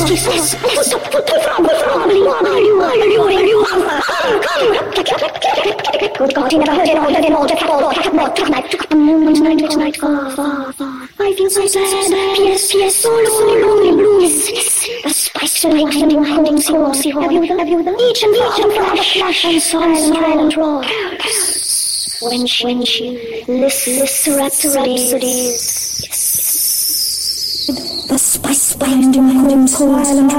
Good God, he never heard it all, heard it all, just had all, had more, took night, far, far, far. I feel so sad, yes, so lonely, blue. The spice and light and holding sea horn. Have you the each and flash and silent roar. When she lists rhapsodies. The spice and holding silent